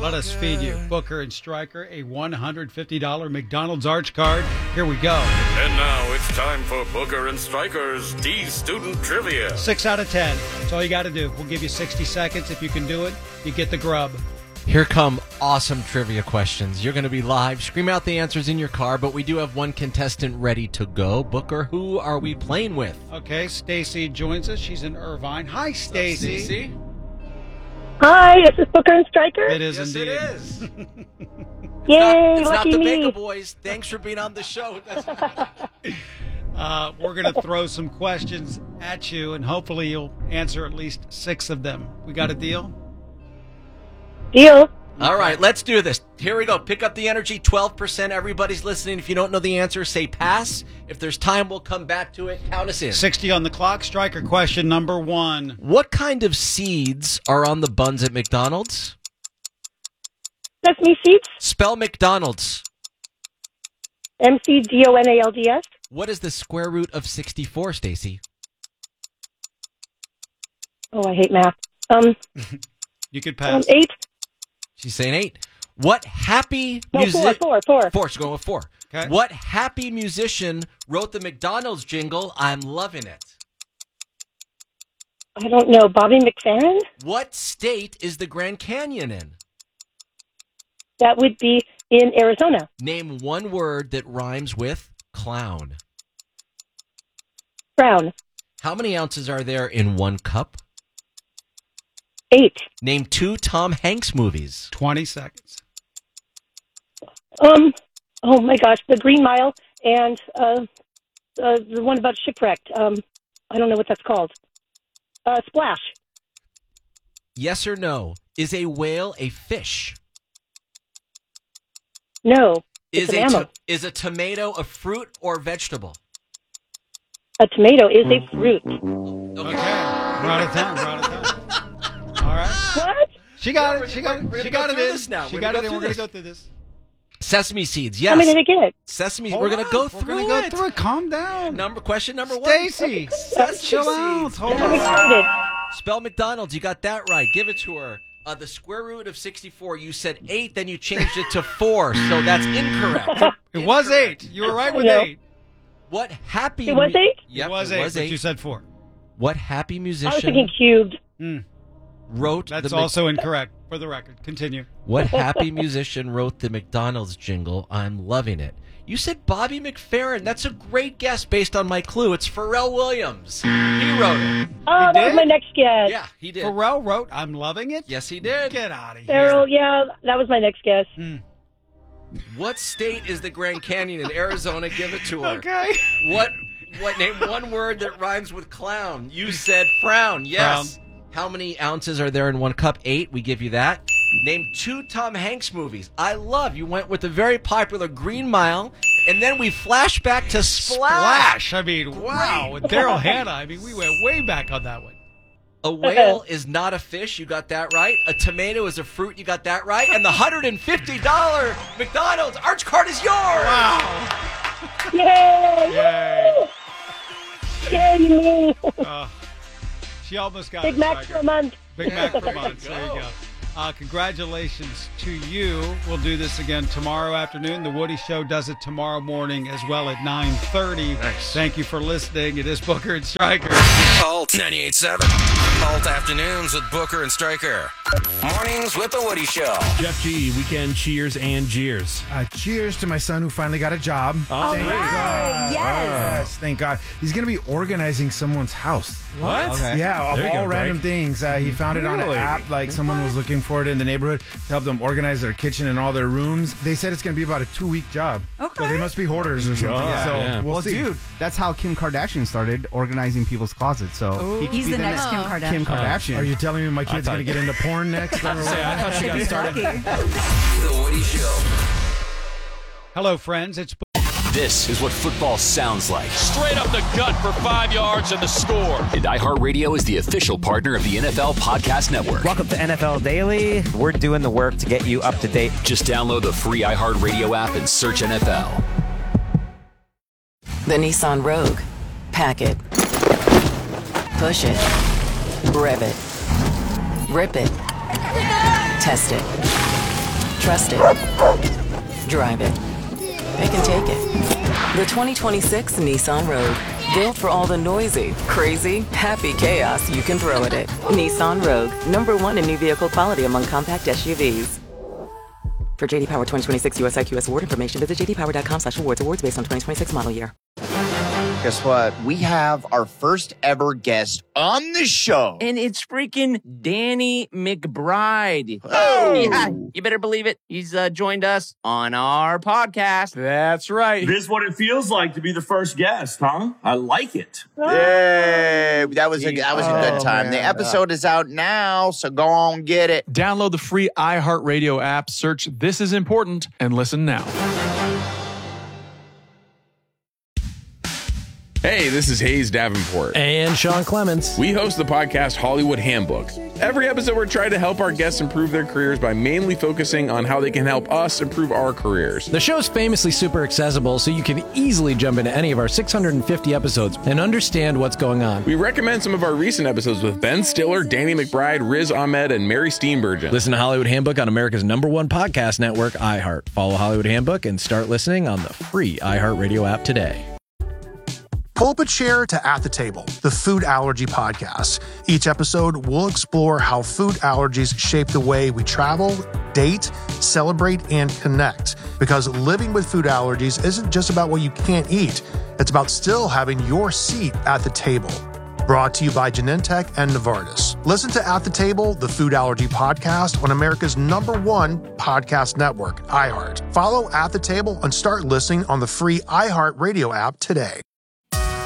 Let us feed you. Booker and Stryker, a $150 McDonald's Arch card. Here we go. And now it's time for Booker and Stryker's D-Student Trivia. 6 out of 10. That's all you got to do. We'll give you 60 seconds. If you can do it, you get the grub. Here come awesome trivia questions. You're going to be live. Scream out the answers in your car, but we do have one contestant ready to go. Booker, who are we playing with? Okay, Stacy joins us. She's in Irvine. Hi, Stacy. Stacy? Hi, is this Booker and Stryker? It is Yes, indeed. it is. Yay, It's not lucky the me. Bagel Boys. Thanks for being on the show. We're going to throw some questions at you, and hopefully you'll answer at least 6 of them. We got a deal? Deal. All right, let's do this. Here we go. Pick up the energy. 12%. Everybody's listening. If you don't know the answer, say pass. If there's time, we'll come back to it. Count us in. 60 on the clock. Stryker question number 1. What kind of seeds are on the buns at McDonald's? Sesame seeds. Spell McDonald's. McDonalds. What is the square root of 64, Stacy? Oh, I hate math. You could pass. 8. She's saying 8. What happy No, music? 4. 4. She's going with 4. Okay. What happy musician wrote the McDonald's jingle, I'm loving it? I don't know. Bobby McFerrin? What state is the Grand Canyon in? That would be in Arizona. Name one word that rhymes with clown. Brown. How many ounces are there in 1 cup? 8. Name 2 Tom Hanks movies. 20 seconds. Oh my gosh, The Green Mile and the one about shipwrecked. I don't know what that's called. Splash. Yes or no? Is a whale a fish? No. It's Is an mammal. is a tomato a fruit or vegetable? A tomato is a fruit. Okay. Brought it down. All right. What? She got Yeah, it. She got we're it. gonna She go got it through in. this now. She We're got gonna it in. go We're through going to go through this. Sesame seeds. Yes. How many did I get? Sesame. Hold We're going on. to go We're through gonna it. go through it. Calm down. Question number 1. Stacy, Sesame chill out. seeds. Hold I'm on. excited. Spell McDonald's. You got that right. Give it to her. The square root of 64. You said 8, then you changed it to 4, so that's incorrect. It was 8. You were right with No. 8. What happy? It was 8? Yep, It was 8, but you said 4. What happy I was musician thinking cubed. wrote That's the also incorrect, for the record. Continue. What happy musician wrote the McDonald's jingle? I'm loving it. You said Bobby McFerrin. That's a great guess based on my clue. It's Pharrell Williams. He wrote it. Oh, that was did? my next guess. Yeah, he did. Pharrell wrote, I'm loving it? Yes, he did. Get out of here. Farrell, yeah, that was my next guess. What state is the Grand Canyon in Arizona? Give it to her. Okay. What name one word that rhymes with clown? You said frown. Yes. How many ounces are there in 1 cup? 8. We give you that. Name 2 Tom Hanks movies. I love. You went with the very popular Green Mile, and then we flash back to Splash. I mean, wow. With Daryl Hannah, I mean, we went way back on that one. A whale is not a fish. You got that right. A tomato is a fruit. You got that right. And the $150 McDonald's Arch card is yours. Wow. Yay! Yay. Yay, me! She almost got Big it. Mac Stryker. for a month. Big Mac for months. There you go. Congratulations to you. We'll do this again tomorrow afternoon. The Woody Show does it tomorrow morning as well at 9:30. Nice. Thank you for listening. It is Booker and Stryker. Alt 98.7. Alt afternoons with Booker and Stryker. Mornings with the Woody Show. Jeff G, weekend cheers and jeers. Cheers to my son who finally got a job. Thank God. Yes, thank God. He's going to be organizing someone's house. What? Okay. Yeah, of There you all go, random things. He found it on an Really? app, like someone was looking for it in the neighborhood to help them organize their kitchen and all their rooms. They said it's going to be about a 2-week job. Okay. So they must be hoarders or something. Yeah, So yeah. we'll Well, see. dude, that's how Kim Kardashian started organizing people's closets. So he could He's be the next Kim Kardashian. Kim Kardashian. Are you telling me my kid's going to get into porn next? I thought she got started. The Woody Show. Hello, friends. It's This is what football sounds like. Straight up the gut for 5 yards and the score. And iHeartRadio is the official partner of the NFL Podcast Network. Welcome to NFL Daily. We're doing the work to get you up to date. Just download the free iHeartRadio app and search NFL. The Nissan Rogue. Pack it. Push it. Rev it. Rip it. Test it. Trust it. Drive it. They can take it. The 2026 Nissan Rogue. Built for all the noisy, crazy, happy chaos you can throw at it. Nissan Rogue. #1 in new vehicle quality among compact SUVs. For JD Power 2026 US IQS award information, visit jdpower.com/awards. Awards based on 2026 model year. Guess what? We have our first ever guest on the show. And it's freaking Danny McBride. Oh! Yeah, you better believe it. He's joined us on our podcast. That's right. This is what it feels like to be the first guest, huh? I like it. Yay! That was a good time. Man. The episode is out now, so go on get it. Download the free iHeartRadio app, search This Is Important, and listen now. Hey, this is Hayes Davenport. And Sean Clements. We host the podcast Hollywood Handbook. Every episode, we're trying to help our guests improve their careers by mainly focusing on how they can help us improve our careers. The show's famously super accessible, so you can easily jump into any of our 650 episodes and understand what's going on. We recommend some of our recent episodes with Ben Stiller, Danny McBride, Riz Ahmed, and Mary Steenburgen. Listen to Hollywood Handbook on America's #1 podcast network, iHeart. Follow Hollywood Handbook and start listening on the free iHeartRadio app today. Pull up a chair to At the Table, the food allergy podcast. Each episode, we'll explore how food allergies shape the way we travel, date, celebrate, and connect. Because living with food allergies isn't just about what you can't eat. It's about still having your seat at the table. Brought to you by Genentech and Novartis. Listen to At the Table, the food allergy podcast on America's #1 podcast network, iHeart. Follow At the Table and start listening on the free iHeart Radio app today.